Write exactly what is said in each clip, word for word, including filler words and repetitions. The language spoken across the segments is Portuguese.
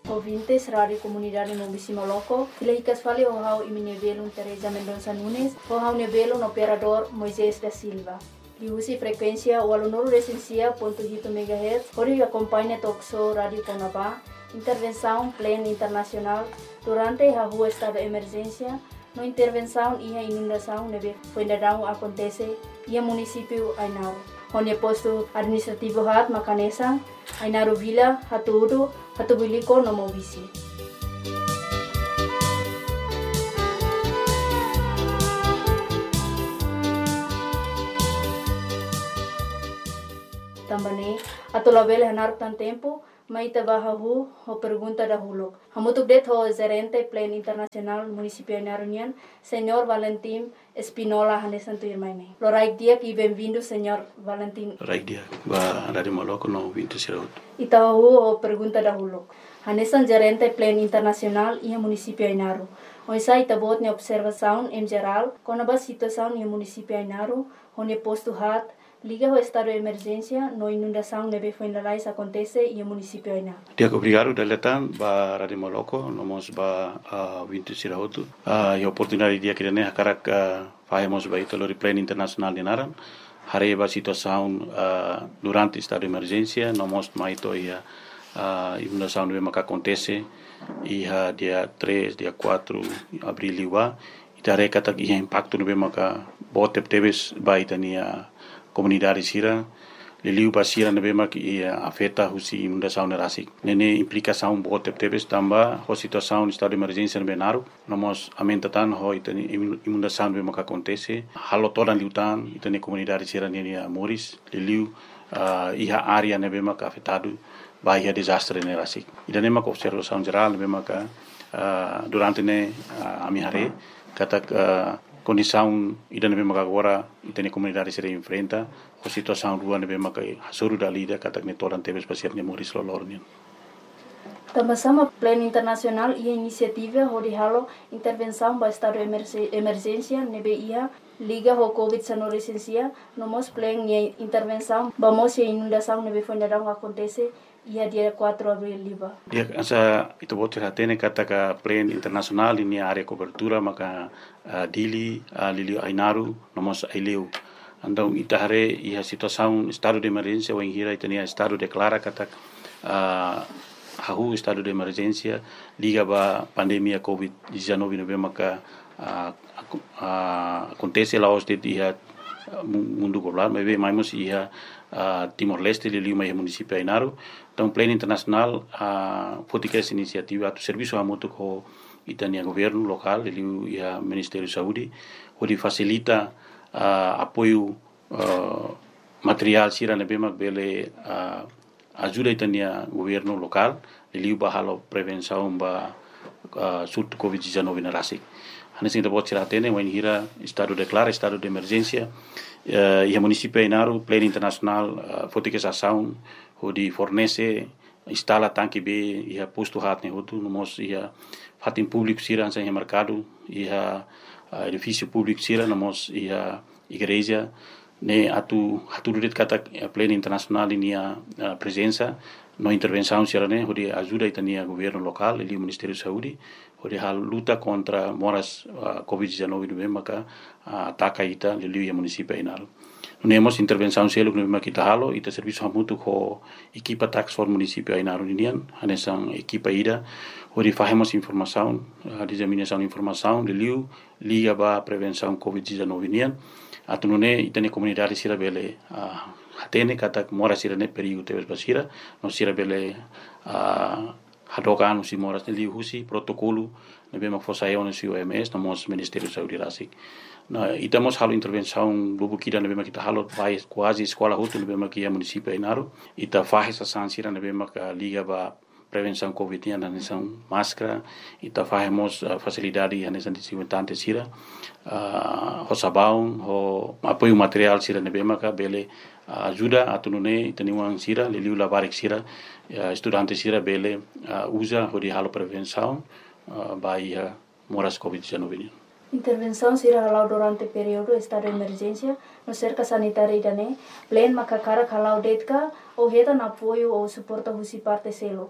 Ouvintes, Rádio Comunidade Mobisimo Loco, Filhicas fale o hau iminevelo Teresa Mendonça Nunes, o hau nevelo no operador Moisés da Silva. Liusi frequência o aluno recensia ponto oito megahertz, onde acompanha Toxo Rádio Conabá, intervenção plena internacional durante a rua estado de emergência, no intervenção e a inundação neve Fuendadão acontece e a município Ainaro. Onde posto administrativo hat Macanesa, Ainaro Vila, Hatudu, Hatubiliko no Mobisi. Também, atolabele hanar tan tempo, maita bahahu ho pergunta dahulu. Hamutuk det ho gerente plan internacional municipio Narunian, senhor Valentim Espinola Hanesanto Irmaine. Loraik dia e bem-vindo, senhor Valentim. Loraik dia, ba Rádio Maloco no vinto siraut. Itahu ho pergunta dahulu. Hanesan gerente plan internacional e municipio Inaru. Oisa itabot ne observação em geral, com a situação no municipio Inaru, onde posto hat liga o estado de emergência, no inundação neve Fuendalais acontece e o município ainda. Dia obrigado deletan ba Rádio Maloco, nomos ba vinto siraut. A oportunidade dia que ne hakarak fazemos ba italo plan internacional de Naran. Hare ba situação durante estado de emergência, nomos maito ia inundação neve maka acontece e dia três, dia quatro abril liwa. Itare katak ia impacto neve maka botep teves ba itania comunidade sira liliu basira nebema que afeta husi inundação nerasik nene implicação bote tebes tamba ho situação estado de emergência no Benaru nomos amentatan ho itani inundação nebema que acontece halo toda liutan itani comunidade sira nene Moris liliu iha área nebema que afetado vai desastre nerasik idanema ko observação geral nebema que durante ne amihare katak condição ida nebe maka agora itene comunidade se enfrenta a situação rua nebe maka hasuru dalida katak ne toran tebes pasiat ne Moris lolornian. Também plano internacional e iniciativa onde halo intervenção para estado de emergência nebe ia liga ho covid dezenove licencia nomos plano e intervenção vamos e inundação nebe Fuendadão acontece ia dia quatro de abril liba. Dia asa itu bote hatene kataka plan internasional ini area cobertura maka uh, dili uh, lili Ainaru nomos aileu. Andau itahare ia situação estado de emergência ou hira itania estado declara katak uh, hahu estado de emergência liga ba pandemia covid dezenove nove maka uh, uh, acontece lá os de dia mundo global mas bem mais ia uh, Timor-Leste liliu mai município Ainaru. Então, plano internacional, a fotica essa iniciativa, o serviço a muito com itania governo local, ele e a Ministério da Saúde, onde facilita uh, apoio uh, material sira na bema bele uh, ajuda itania governo local, ele o bahalo prevenção ba uh, surto covid dezenove na rasik. Hanesin da bot sira tene, when hira estado declara estado de emergência, uh, e a município Ainaru, plano internacional, uh, fotica essa ação onde fornece instala tanque B e a posto hat ne outro nomos e a fatin público sira sem mercado e a edifício público sira nomos e a igreja ne atu atu det kata plano internacional ini a presença no intervenção sira ne onde ajuda itania governo local e o Ministério da Saúde onde a luta contra moras covid dezenove no maka ataca ita lili o município Ainaru. Nemos intervenção selo que nós kita halo ita serviço hamutu ko equipa tax for município Ainaru Indian hanesan equipa ida onde fazemos informação a disseminação de informação de liu liga ba prevenção covid dezenove Indian atunune itane comunidade sira bele hatene kata mora sira ne perigo tebes basira no sira bele hadokan usi moras liu husi protocolo nebe ma fosayon si O M S nomos Ministério da Saúde rasik. Na itamos halo intervenção lubu kida nebe ma kita halo vai quase escola hutu nebe ma kia município Ainaru ita faz essa sansira nebe ma liga ba prevenção covid na nação máscara ita fazemos uh, facilidade na nação desinfetante sira uh, ho sabão ho apoio material sira nebe ma bele uh, ajuda atunune itaniwang sira liliu labarik sira uh, estudante sira bele uh, usa ho di halo prevenção uh, by uh, moras covid dezenove. Intervenção será halau durante período estado de emergência no cerca sanitária idane, plen makakara halau detka ou reta na apoio ou suporta husi parte selok.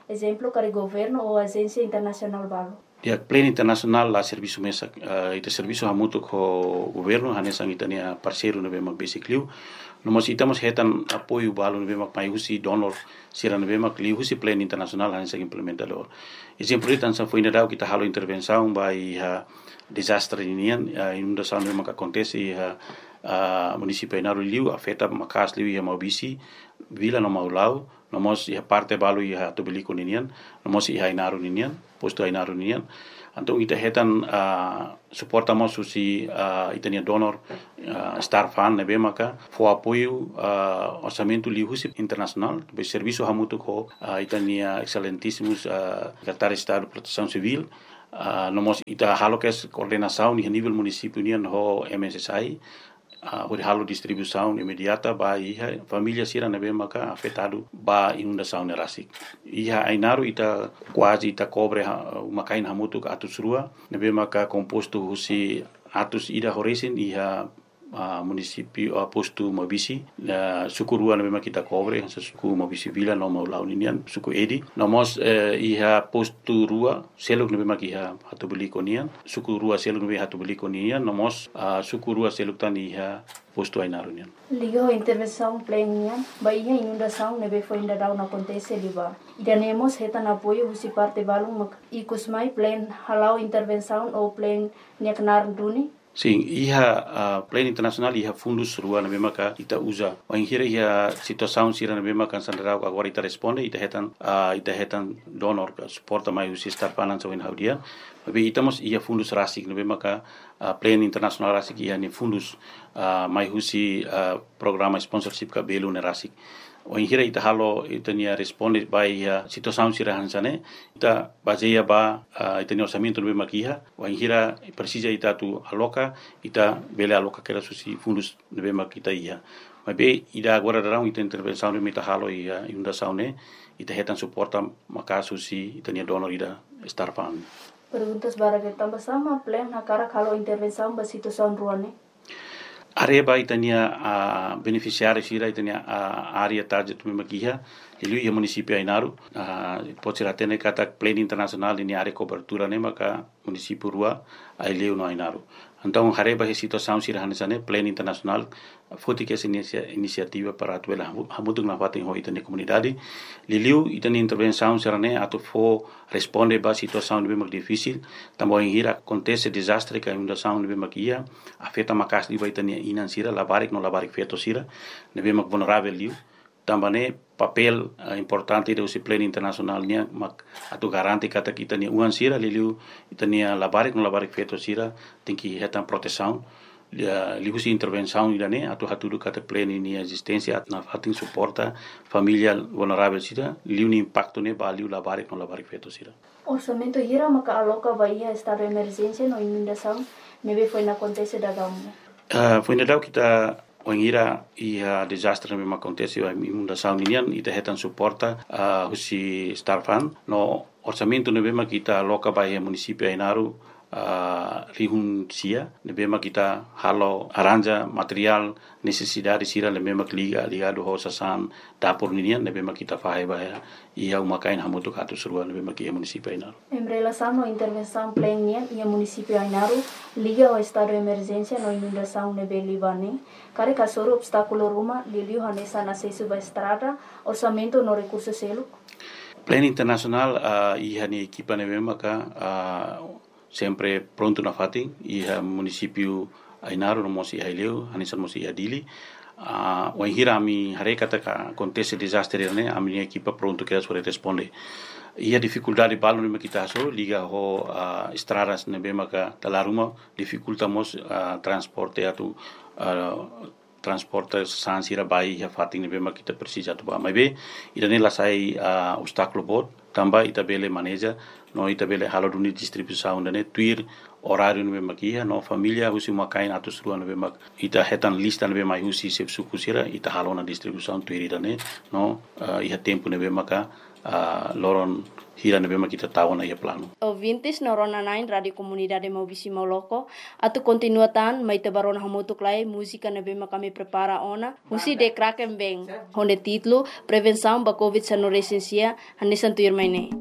exemplo para governo ou agência internacional balo. Dia pleno internacional lá serviço mesa uh, ite serviço hamutu ko governo hanesang itania parceiro nebe mak basically no mos itamos hetan apoio balo nebe mak mai husi donor sira nebe mak li husi pleno internacional hanesang implementador exemplo itan sa foi nadau kita halo intervenção by uh, desastre inian uh, inundação nebe mak acontece uh, uh, município Ainaru liu afeta makas liu ia maubisi vila no maulau no mos ia parte balo ia tobeliko ninian no mos ia Ainaru ninian posto Ainaru ninian então ita hetan uh, suportamos si uh, itania donor uh, star fan nebe maka fo apoio uh, orçamento li husi internacional be serviço hamutu ko uh, itania excelentíssimos uh, secretário de estado de proteção civil uh, no mos ita halo kes coordenação ni nível município nian ho M S S I Uh, o halo distribuição imediata ba iha família sira nebe maka afetado ba inundação nerasik iha Ainaru ita quase ita cobre uh, uma kain hamutu atus rua nebe maka composto husi atus ida horesin iha uh, município uh, posto Mabisi uh, suku rua nebe maka kita cobre suku Mabisi vila no maulau ninian suku edi nomos uh, iha posto rua seluk nebe maka iha hatu beli konian suku rua seluk nebe hatu beli konian nomos uh, suku rua seluk tan iha posto Ainaru nian liga ho intervenção plena ba iha inundação nebe foi ainda não acontece liba idanemos hetan apoio husi parte balung mak ikusmai plan halau intervenção ou plan neknar duni. Sim, iha uh, plano internacional iha fundos rua na maka ita usa. O inhira iha situação sira na maka sandrau agora ita responde ita hetan uh, ita hetan donor suporta mai usi star finance o in haudia. Tapi itamos iha fundos rasik na maka uh, plano internacional rasik iha ni fundos uh, mai usi uh, programa sponsorship ka belu na rasik. O inhira ita halo ita nia responde by uh, situação sira hansane ita baseia ba uh, ita ni orçamento no makiha o inhira precisa ita tu aloca ita bele aloca que era susi fundos no makita ia mas be ida agora darão ita intervenção no ita halo ia inundação ne ita hetan suporta maka susi ita ni donor ida star fund. Perguntas bara que tamba sama plan na cara kalau intervenção ba situação ruane. Areba itania a uh, beneficiário sira itania a uh, área target me makiha ilu ia município Ainaru uh, pode ser até kata plano internacional ini área cobertura ne maka município rua aileu no Ainaru então areba a situação sira hanesane plano internacional foti que essa iniciativa para atuela hamutung na fatin ho itania comunidade liliu itania intervenção sira ne atu fo responde ba situação bem mais difícil também hira acontece desastre que inundação bem makia afeta makas li itania inan sira labarik no labarik feto sira bem mais vulnerável liu também papel uh, importante do plano internacional nia mak atu garanti kata kita ni uan sira liliu itania labarik no labarik feto sira tingki hetan proteção liu si intervenção idane atu hatudu kata plano ni existência na fatin suporta família vulnerável sira liu ni impacto ne ba liu labarik no labarik feto sira. Orçamento hira maka aloca bahia estado de emergência no inundação neve foi na acontece da gauna. Uh, foi na dau kita o ingira ia desastre me acontece a inundação ninian ita hetan suporta uh, husi star fund no orçamento nebe kita loka bahia município Ainaru uh, rihun sia nebe kita halo aranja material necessidade sira nebe liga ligado ho sasan dapur ninian nebe kita fahe bahia ia umakain hamutu katu surua nebe kia município Ainaru. Em relação à intervenção plena ia município Ainaru liga ao estado de emergência no inundação nebe Libane kare kasoro obstáculo ruma liliu hanesa na sesu ba estrada orçamento no recurso selo. Plano internacional uh, iha ni equipa nebe maka uh, sempre pronto na fatin iha município Ainaru no mosi haileu hanesa mosi adili uh, o hira mi hare kata ka acontece desastre ne ami equipa pronto que sobre responde ia dificuldade balo nebe kita so liga ho uh, estradas nebe maka talaruma dificultamos uh, transporte atu uh, transporte sansira bai ya fatin nebe maka kita precisa tu ba mai be idane la sai uh, obstáculo bot tamba ita bele maneja no ita bele halo duni distribuição dane tuir horário nebe makia no família husi makain atus rua nebe mak ita hetan lista nebe mai husi sep suku sira ita halo na distribuição tuir dane no uh, iha tempo nebe maka uh, loron hira na bema kita tahu na ia plano. Ouvintes na Rona nine Radio Comunidade Maubisi Mauloko, atu continua tan mai te barona hamutuk lai música na bema kami prepara ona, musi de kraken beng, onde título Prevenção ba Covid sa no recensia, hanesan tuir mai ne.